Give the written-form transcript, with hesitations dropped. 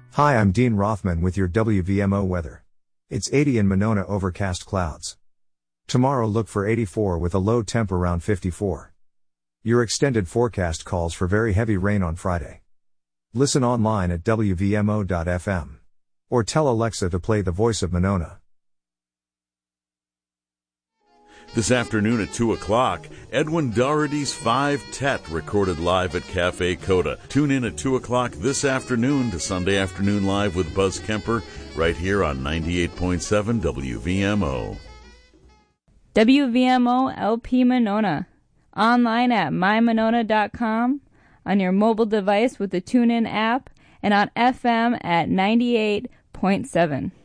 Hi, I'm Dean Rothman with your WVMO weather. It's 80 in Monona, overcast clouds. Tomorrow look for 84 with a low temp around 54. Your extended forecast calls for very heavy rain on Friday. Listen online at WVMO.fm. Or tell Alexa to play The Voice of Monona. This afternoon at 2 o'clock, Edwin Doherty's 5 Tet recorded live at Cafe Coda. Tune in at 2 o'clock this afternoon to Sunday Afternoon Live with Buzz Kemper right here on 98.7 WVMO. WVMO LP Monona. Online at mymonona.com, on your mobile device with the TuneIn app, and on FM at 98.7.